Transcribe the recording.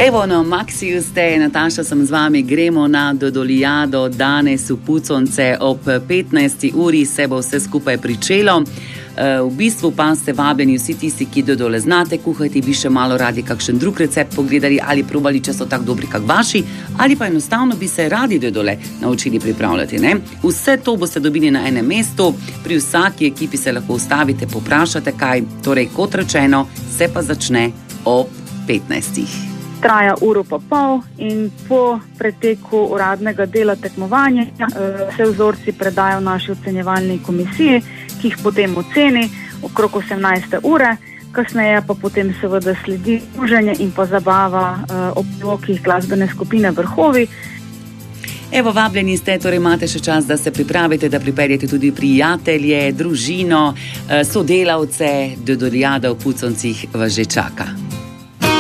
Evo, no, Maxiju ste, Nataša sem z vami, gremo na Dodolijado danes v Puconce ob 15. uri se bo vse skupaj pričelo. V bistvu pa ste vabljeni vsi tisti, ki dodole znate kuhati, bi še malo radi kakšen drug recept pogledali ali probali, če so tako dobri kak vaši, ali pa enostavno bi se radi dodole naučili pripravljati, ne? Vse to boste dobili na enem mestu, pri vsaki ekipi se lahko ustavite, poprašate kaj, torej kot rečeno, se pa začne ob 15. Traja uro pa pol in po preteku uradnega dela tekmovanja se vzorci predajo naši ocenjevalni komisiji, ki jih potem oceni okrog 18. ure, kasneje pa potem seveda sledi druženje in pa zabava ob zvokih glasbene skupine Vrhovi. Evo, vabljeni ste, torej imate še čas, da se pripravite, da pripeljete tudi prijatelje, družino, sodelavce, Dodolijada v Puconcih vas že čaka.